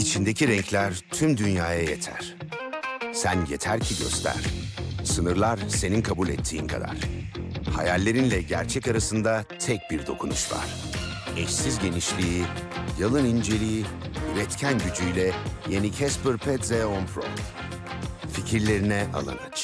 İçindeki renkler tüm dünyaya yeter. Sen yeter ki göster. Sınırlar senin kabul ettiğin kadar. Hayallerinle gerçek arasında tek bir dokunuş var. Eşsiz genişliği, yalın inceliği, üretken gücüyle yeni Casper Pet Zeon Pro. Fikirlerine alanı.